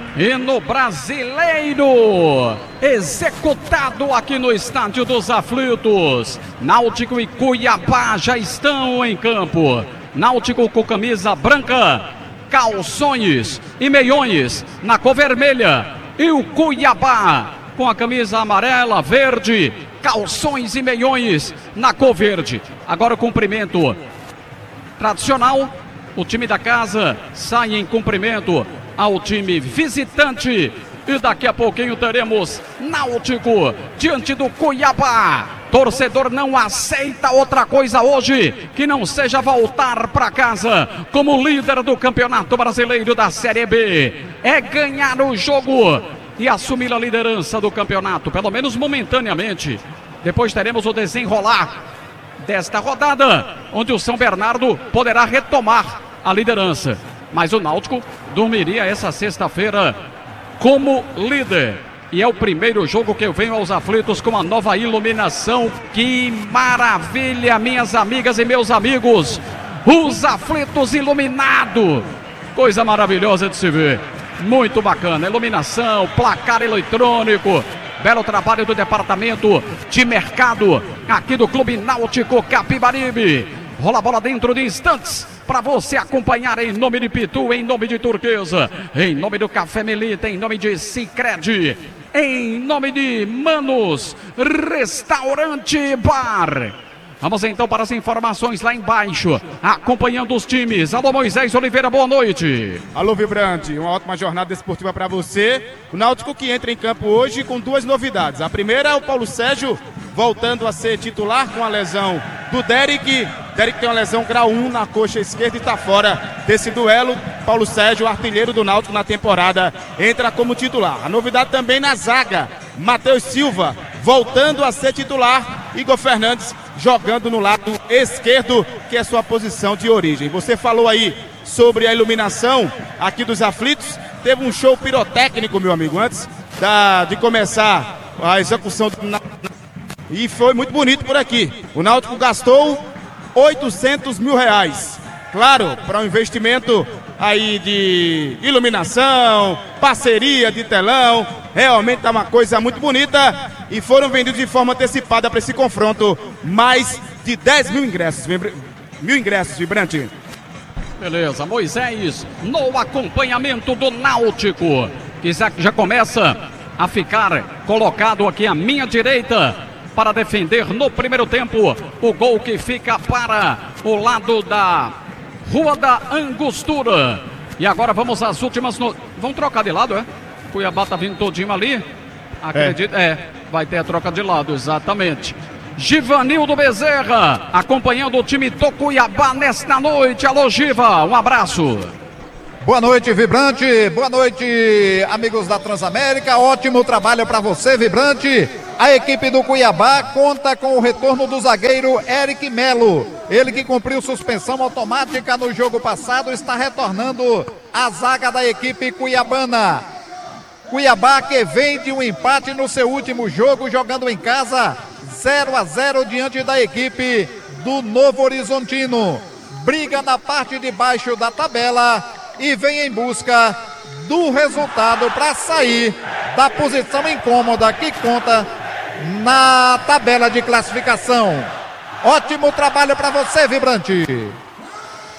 e no Brasileiro, executado aqui no Estádio dos Aflitos. Náutico e Cuiabá já estão em campo. Náutico com camisa branca, calções e meiões na cor vermelha, e o Cuiabá com a camisa amarela, verde, calções e meiões na cor verde. Agora o cumprimento tradicional, o time da casa sai em cumprimento ao time visitante, e daqui a pouquinho teremos Náutico diante do Cuiabá. Torcedor não aceita outra coisa hoje que não seja voltar para casa como líder do Campeonato Brasileiro da Série B. É ganhar o jogo e assumir a liderança do campeonato, pelo menos momentaneamente. Depois teremos o desenrolar desta rodada, onde o São Bernardo poderá retomar a liderança. Mas o Náutico dormiria essa sexta-feira como líder. E é o primeiro jogo que eu venho aos aflitos com a nova iluminação. Que maravilha, minhas amigas e meus amigos. Os aflitos iluminado. Coisa maravilhosa de se ver. Muito bacana. Iluminação, placar eletrônico. Belo trabalho do departamento de mercado aqui do Clube Náutico Capibaribe. Rola a bola dentro de instantes para você acompanhar em nome de Pitu, em nome de Turquesa, em nome do Café Melita, em nome de Sicredi, em nome de Manos Restaurante Bar. Vamos então para as informações lá embaixo, acompanhando os times. Alô, Moisés Oliveira, boa noite. Alô, Vibrante, uma ótima jornada esportiva para você. O Náutico que entra em campo hoje com duas novidades. A primeira é o Paulo Sérgio voltando a ser titular com a lesão do Derek. Derek tem uma lesão grau 1 na coxa esquerda e está fora desse duelo. Paulo Sérgio, artilheiro do Náutico na temporada, entra como titular. A novidade também na zaga, Matheus Silva voltando a ser titular, Igor Fernandes jogando no lado esquerdo, que é sua posição de origem. Você falou aí sobre a iluminação aqui dos aflitos. Teve um show pirotécnico, meu amigo, antes de começar a execução do... E foi muito bonito por aqui. O Náutico gastou R$800 mil. Claro, para um investimento aí de iluminação, parceria de telão. Realmente é uma coisa muito bonita. E foram vendidos de forma antecipada para esse confronto mais de 10 mil ingressos. Mil ingressos, Vibrante. Beleza, Moisés no acompanhamento do Náutico, que já começa a ficar colocado aqui à minha direita para defender no primeiro tempo o gol que fica para o lado da Rua da Angostura. E agora vamos às últimas... Vamos trocar de lado, é? Cuiabá tá vindo todinho ali. Acredito, vai ter a troca de lado, exatamente. Givanildo Bezerra, acompanhando o time do Cuiabá nesta noite. Alô, Giva, um abraço. Boa noite, Vibrante. Boa noite, amigos da Transamérica. Ótimo trabalho para você, Vibrante. A equipe do Cuiabá conta com o retorno do zagueiro Eric Melo. Ele que cumpriu suspensão automática no jogo passado, está retornando à zaga da equipe cuiabana. Cuiabá que vem de um empate no seu último jogo, jogando em casa 0-0 diante da equipe do Novo Horizontino. Briga na parte de baixo da tabela e vem em busca do resultado para sair da posição incômoda que conta na tabela de classificação. Ótimo trabalho para você, Vibrante.